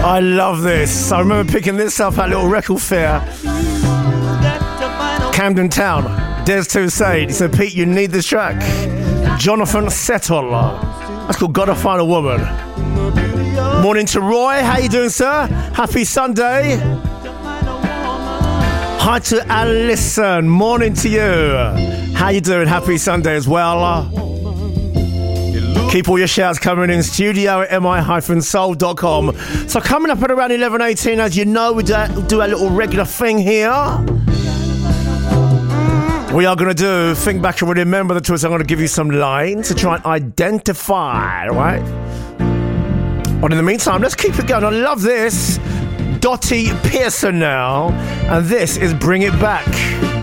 I love this. I remember picking this up at Little Record Fair, Camden Town. Des Toussaint. He said, Pete, you need this track. Jonathan Settle. That's called Gotta Find a Woman. Morning to Roy. How you doing, sir? Happy Sunday. Hi to Alison. Morning to you. How you doing? Happy Sunday as well. Keep all your shouts coming in. Studio at mi-soul.com. So coming up at around 11:18, as you know, we do a little regular thing here. We are going to do think back and remember the twist. I'm going to give you some lines to try and identify, right? But in the meantime, let's keep it going. I love this. Dottie Pearson now. And this is Bring It Back.